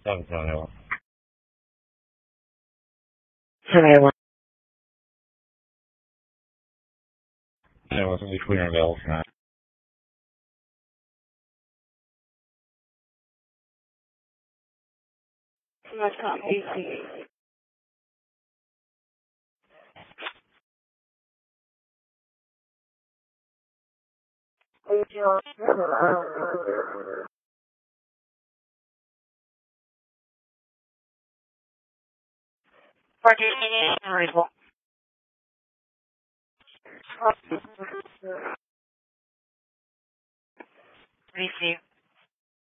771. 781. Yeah, what's in between our bells now? That's not easy. Reasonable. What do you see?